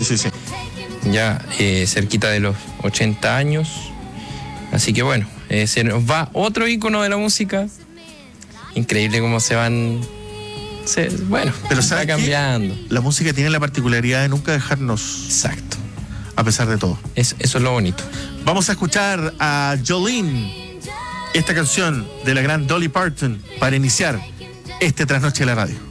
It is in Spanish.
sí. Ya cerquita de los 80 años. Así que bueno, se nos va otro ícono de la música. Increíble cómo se van... bueno, pero está cambiando. La música tiene la particularidad de nunca dejarnos... Exacto. A pesar de todo. Eso es lo bonito. Vamos a escuchar a Jolene, esta canción de la gran Dolly Parton, para iniciar este Trasnoche de la Radio.